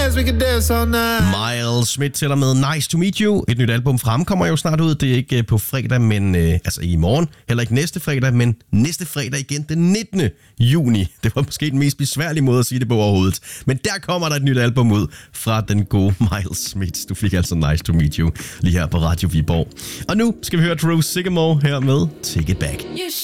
dance, we can dance all night. Miles Smith tæller med Nice to Meet You. Et nyt album fremkommer jo snart ud. Det er ikke på fredag, men altså i morgen. Heller ikke næste fredag, men næste fredag igen den 19. juni. Det var måske den mest besværlige måde at sige det på overhovedet. Men der kommer der et nyt album ud fra den gode Miles Smith. Du fik altså Nice to Meet You lige her på Radio Viborg. Og nu skal vi høre Drew Sycamore her med Take It Back.